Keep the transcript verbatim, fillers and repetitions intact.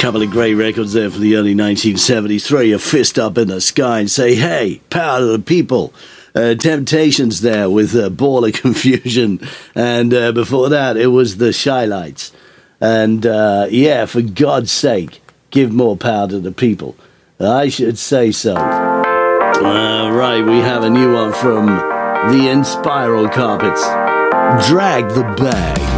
couple of great records there from the early nineteen seventies. Throw your fist up in the sky and say, hey, power to the people. Uh, Temptations there with uh, Ball of Confusion. And uh, before that, it was the Shy Lights. And uh, yeah, for God's sake, give more power to the people. I should say so. Uh, right, we have a new one from the Inspiral Carpets. Drag the Bag.